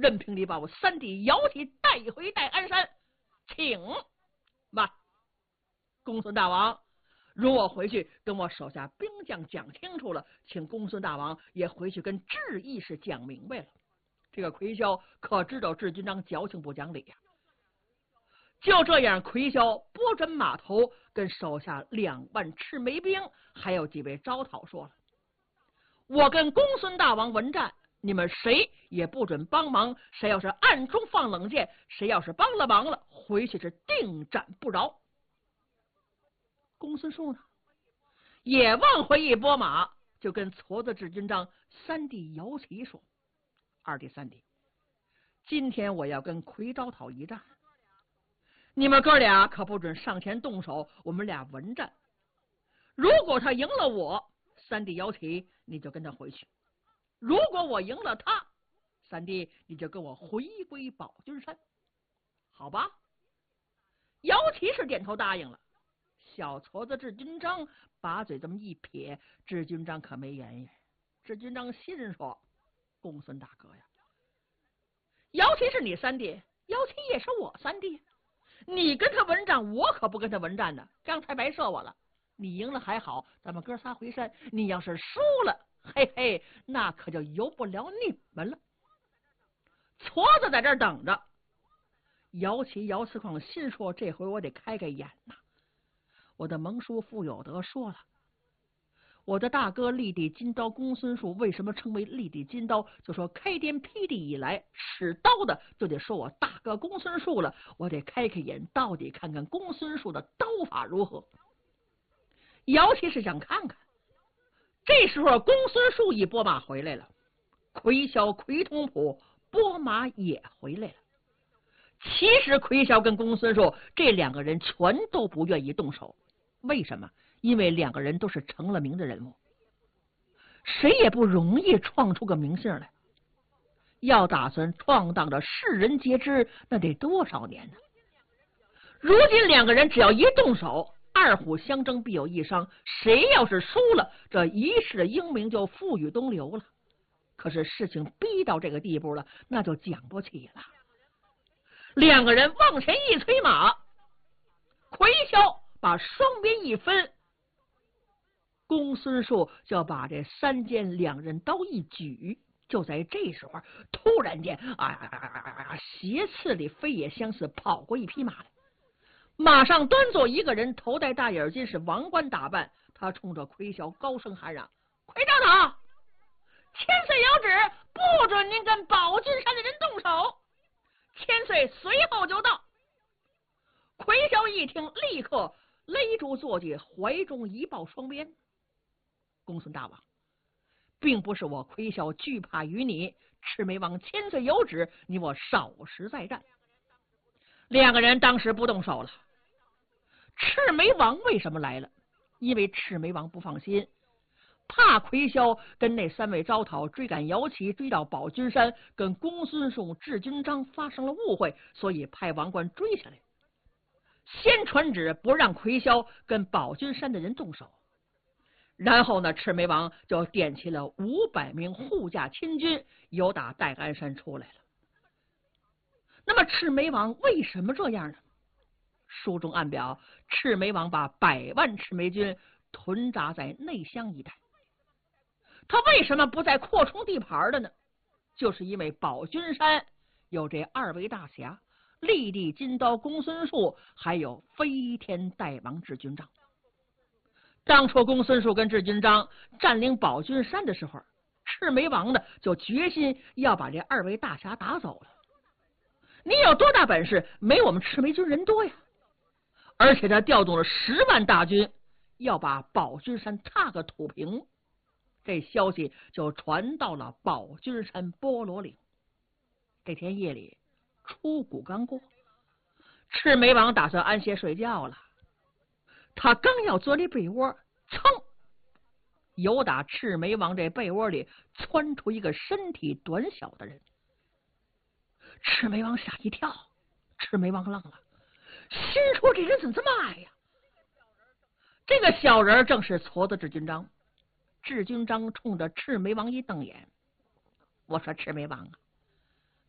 任凭你把我三弟姚启带回戴安山，请吧。公孙大王，如我回去跟我手下兵将讲清楚了，请公孙大王也回去跟智义士讲明白了。这个魁霄可知道智军章矫情不讲理呀、就这样，魁霄拨准马头，跟手下2万赤眉兵还有几位招讨说了：我跟公孙大王文战，你们谁也不准帮忙，谁要是暗中放冷箭，谁要是帮了忙了，回去是定斩不饶。公孙述呢，也往回一拨马，就跟矬子智军章三弟姚启说：二弟三弟，今天我要跟魁招讨一战，你们哥俩可不准上前动手，我们俩文战。如果他赢了我，三弟姚启你就跟他回去；如果我赢了他，三弟你就跟我回归宝君山，好吧？姚启是点头答应了。小矬子智军章把嘴这么一撇，智军章可没言语。智军章心说：公孙大哥呀，姚启是你三弟，姚启也是我三弟，你跟他文战，我可不跟他文战的，刚才白射我了。你赢了还好，咱们哥仨回山；你要是输了，嘿嘿，那可就由不了你们了。矬子在这儿等着。姚启、姚四况心说：这回我得开开眼呐！我的盟叔傅有德说了，我的大哥立地金刀公孙述为什么称为立地金刀？就说开天辟地以来，使刀的就得说我大哥公孙述了。我得开开眼，到底看看公孙述的刀法如何。姚启是想看看。这时候公孙述一拨马回来了，魁霄、魁通普拨马也回来了。其实魁霄跟公孙述这2个人全都不愿意动手，为什么？因为2个人都是成了名的人物，谁也不容易创出个名姓来。要打算闯荡着世人皆知，那得多少年呢？如今2个人只要一动手，二虎相争必有一伤，谁要是输了，这一世的英名就付与东流了。可是事情逼到这个地步了，那就讲不起了。2个人往前一催马，魁霄把双边一分，公孙述就把这3尖2刃刀一举。就在这时候，突然间斜刺里飞也相似跑过一匹马来，马上端坐一个人，头戴大眼巾，是王冠打扮。他冲着魁霄高声喊嚷：魁招讨，千岁有旨，不准您跟宝君山的人动手。千岁随后就到。魁霄一听，立刻勒住坐骑，怀中一抱双鞭：公孙大王，并不是我魁霄惧怕于你，赤眉王千岁有旨，你我少时再战。2个人当时不动手了。赤眉王为什么来了？因为赤眉王不放心，怕魁霄跟那3位招讨追赶姚启，追到宝君山，跟公孙述、智军章发生了误会，所以派王冠追下来，先传旨不让魁霄跟宝君山的人动手。然后呢，赤眉王就点起了500名护驾亲军，由打戴安山出来了。那么赤眉王为什么这样呢？书中暗表，赤眉王把100万赤眉军屯扎在内乡一带。他为什么不再扩充地盘的呢？就是因为宝君山有这2位大侠，立地金刀公孙述，还有飞天大王智军章。当初公孙述跟智军章占领宝君山的时候，赤眉王呢就决心要把这2位大侠打走了。你有多大本事，没我们赤眉军人多呀！而且他调动了10万大军，要把宝君山踏个土平。这消息就传到了宝君山菠萝岭。这天夜里，初鼓刚过，赤眉王打算安歇睡觉了。他刚要钻离被窝，噌，由打赤眉王这被窝里窜出一个身体短小的人。赤眉王吓一跳，赤眉王愣了，心说这人怎么这么矮呀？这个小人正是矬子智军章。智军章冲着赤眉王一瞪眼，我说赤眉王啊，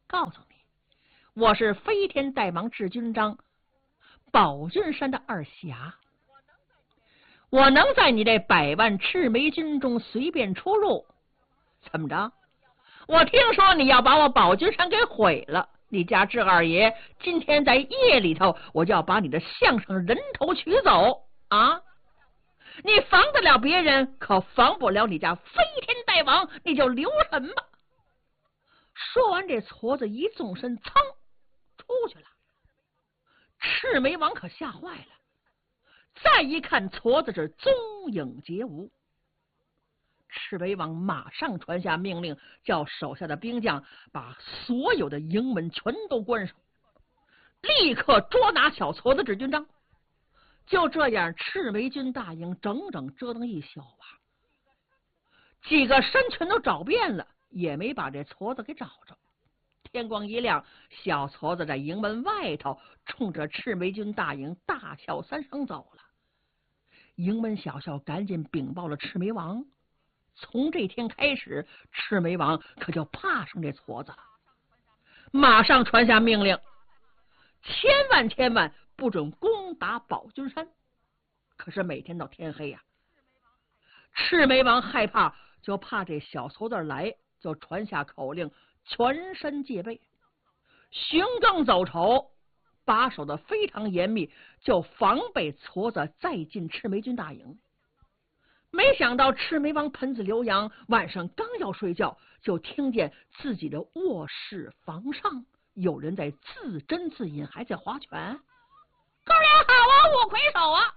告诉你，我是飞天大王智军章，宝君山的二侠，我能在你这100万赤眉军中随便出入。怎么着？我听说你要把我宝君山给毁了，你家智二爷今天在夜里头，我就要把你的项上人头取走啊！你防得了别人，可防不了你家飞天大王，你就留神吧。说完，这矬子一纵身，噌出去了。赤眉王可吓坏了，再一看，矬子是踪影皆无。赤眉王马上传下命令，叫手下的兵将把所有的营门全都关上，立刻捉拿小矬子智军章。就这样，赤眉军大营整整折腾一宿啊，几个山全都找遍了，也没把这矬子给找着。天光一亮，小矬子在营门外头冲着赤眉军大营大笑3声走了。营门小校赶紧禀报了赤眉王，从这天开始，赤眉王可就怕上这矬子了，马上传下命令，千万不准攻打宝君山。可是每天到天黑呀，赤眉王害怕，就怕这小矬子来，就传下口令，全身戒备，巡更走筹，把守的非常严密，就防备矬子再进赤眉军大营。没想到赤眉王盆子刘洋晚上刚要睡觉，就听见自己的卧室房上有人在自斟自饮，还在划拳。哥俩好啊，我魁首啊！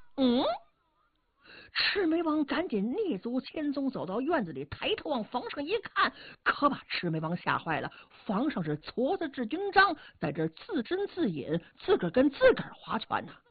赤眉王赶紧蹑足千踪走到院子里，抬头往房上一看，可把赤眉王吓坏了。房上是矬子智军章在这自斟自饮，自个儿跟自个儿划拳呢。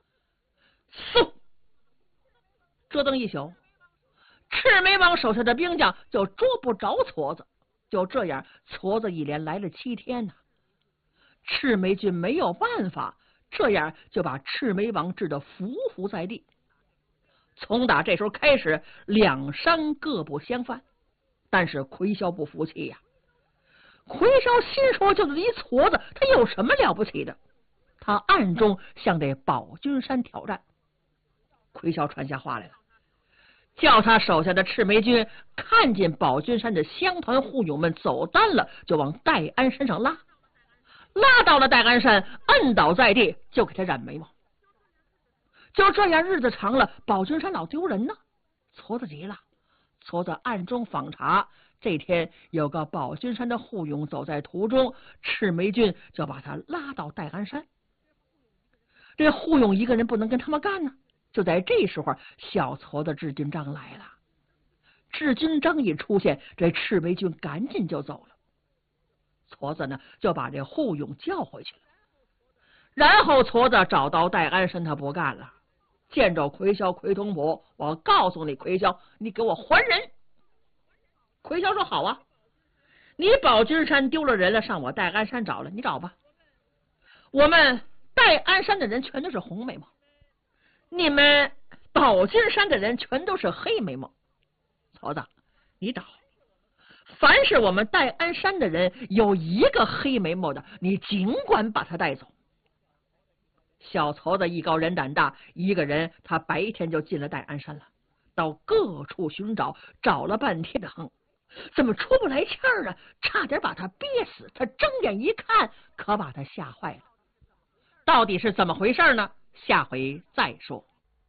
折腾一宿，赤眉王手下的兵将就捉不着矬子。就这样，矬子一连来了7天呢。赤眉军没有办法，这样就把赤眉王治得伏伏在地。从打这时候开始，两山各不相犯。但是魁霄不服气呀，魁霄心说，就是一矬子，他有什么了不起的？他暗中向这宝君山挑战。魁霄传下话来了，叫他手下的赤眉军看见宝君山的乡团护勇们走单了，就往戴安山上拉到了戴安山，摁倒在地，就给他染眉毛。就这样，日子长了，宝君山老丢人呢。矬子急了，矬子暗中访查，这天有个宝君山的护勇走在途中，赤眉军就把他拉到戴安山。这护勇一个人不能跟他们干呢。就在这时候，小矬子智军章来了。智军章一出现，这赤眉军赶紧就走了。矬子呢，就把这护勇叫回去了。然后矬子找到戴安山，他不干了。见着魁霄，魁同伯，我告诉你，魁霄，你给我还人。魁霄说好啊，你宝君山丢了人了，上我戴安山找了，你找吧。我们戴安山的人全都是红眉毛，你们宝君山的人全都是黑眉毛。矬子，你找，凡是我们戴安山的人有一个黑眉毛的，你尽管把他带走。小矬子艺高人胆大，一个人他白天就进了戴安山了，到各处寻找，找了半天的怎么出不来气儿啊？差点把他憋死。他睁眼一看，可把他吓坏了。到底是怎么回事呢？下回再说。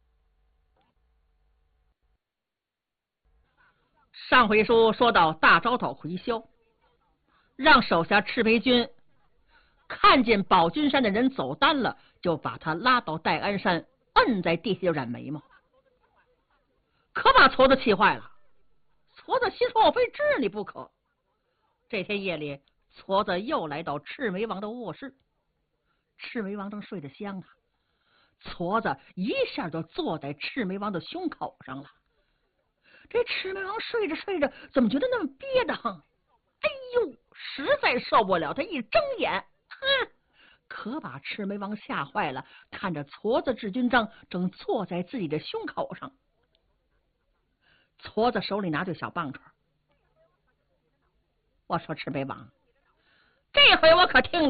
上回书说到大招讨魁霄，让手下赤眉军看见宝君山的人走单了，就把他拉到戴安山，摁在地下就染眉毛，可把矬子气坏了。矬子心说，我非治你不可。这天夜里，矬子又来到赤眉王的卧室。赤眉王正睡得香啊，矬子一下就坐在赤眉王的胸口上了。这赤眉王睡着睡着，怎么觉得那么憋得慌？哎呦，实在受不了，他一睁眼，可把赤眉王吓坏了，看着矬子智军章正坐在自己的胸口上。矬子手里拿着小棒槌，我说赤眉王， 这回我可听